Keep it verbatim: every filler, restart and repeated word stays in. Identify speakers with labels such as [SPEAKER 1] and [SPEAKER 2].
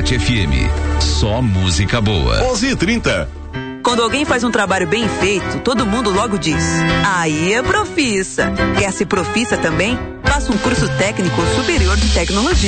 [SPEAKER 1] sete F M. Só música boa.
[SPEAKER 2] onze e trinta.
[SPEAKER 3] Quando alguém faz um trabalho bem feito, todo mundo logo diz: aí é profissa. Quer ser profissa também? Faça um curso técnico superior de tecnologia.